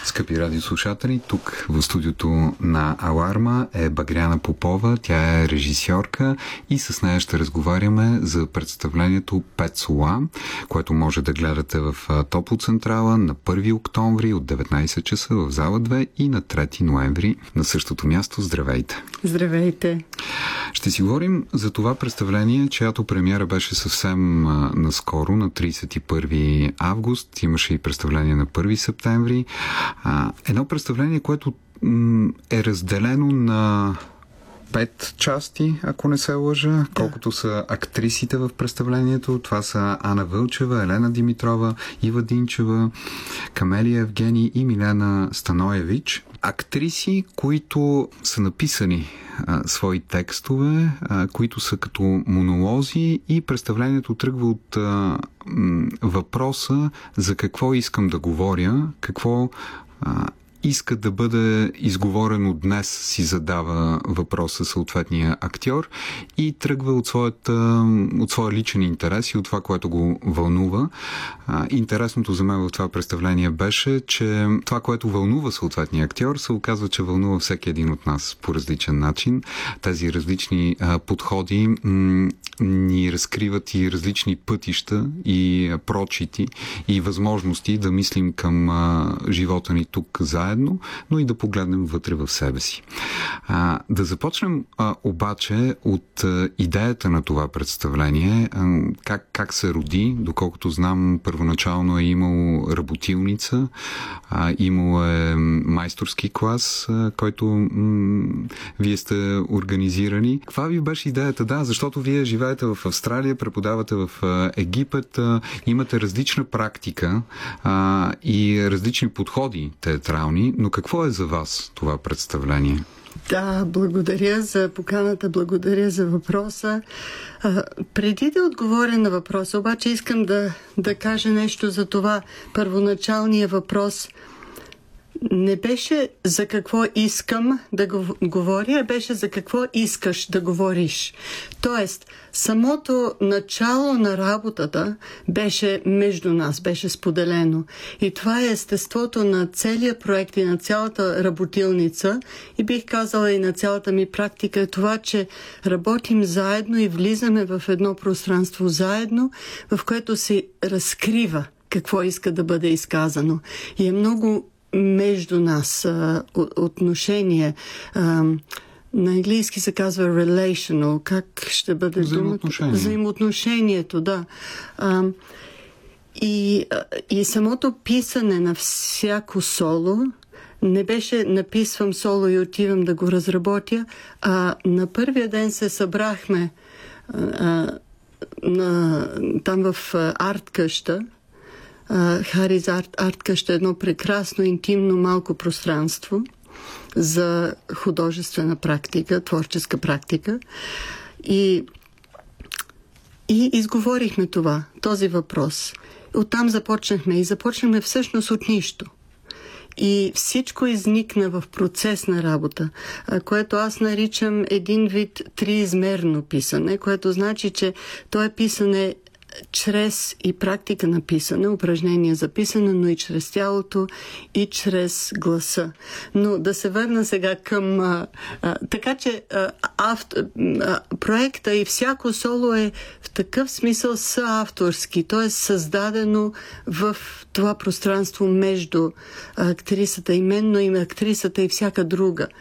Скъпи радиослушатели, тук в студиото на Аларма е Багряна Попова. Тя е режисьорка и с нея ще разговаряме за представлението Пецола, което може да гледате в Топлоцентрала на 1 октомври от 19 часа в зала 2 и на 3 ноември на същото място. Здравейте! Здравейте! Ще си говорим за това представление, чиято премиера беше съвсем наскоро, на 31 август. Имаше и представление на 1 септември. Едно представление, което е разделено на 5 части, ако не се лъжа, колкото са актрисите в представлението. Това са Ана Вълчева, Елена Димитрова, Ива Динчева, Камелия Евгений и Милена Станоевич. Актриси, които са написани свои текстове, които са като монолози, и представлението тръгва от въпроса за какво искам да говоря, какво иска да бъде изговорено днес, си задава въпроса съответния актьор и тръгва от своя личен интерес и от това, което го вълнува. Интересното за мен в това представление беше, че това, което вълнува съответния актьор, се оказва, че вълнува всеки един от нас по различен начин. Тези различни подходи ни разкриват и различни пътища и прочити и възможности да мислим към живота ни тук заедно, но и да погледнем вътре в себе си. Да започнем обаче от идеята на това представление. Как се роди? Доколкото знам, първоначално е имало работилница, имало е майсторски клас, който вие сте организирани. Каква ви беше идеята? Да, защото вие живеете в Австралия, преподавате в Египет, имате различна практика и различни подходи театрални, но какво е за вас това представление? Да, благодаря за поканата, благодаря за въпроса. Преди да отговоря на въпроса, обаче искам да кажа нещо за това. Първоначалният въпрос не беше за какво искам да говоря, а беше за какво искаш да говориш. Тоест, самото начало на работата беше между нас, беше споделено. И това е естеството на целия проект и на цялата работилница, и бих казала и на цялата ми практика, е това, че работим заедно и влизаме в едно пространство заедно, в което се разкрива какво иска да бъде изказано. И е много между нас отношение. На английски се казва relational. Как ще бъде думата? Взаимоотношението, да. И самото писане на всяко соло не беше написвам соло и отивам да го разработя, а на първия ден се събрахме там в арт къща. Харис арт къща е едно прекрасно, интимно, малко пространство за художествена практика, творческа практика. И изговорихме този въпрос. Оттам започнахме всъщност от нищо. И всичко изникна в процес на работа, което аз наричам един вид триизмерно писане, което значи, че то е писане чрез и практика на писане, упражнения за писане, но и чрез тялото и чрез гласа. Но да се върна сега към... така че проекта и всяко соло е в такъв смисъл съавторски, т.е. създадено в това пространство между актрисата и мен, но и актрисата и всяка друга.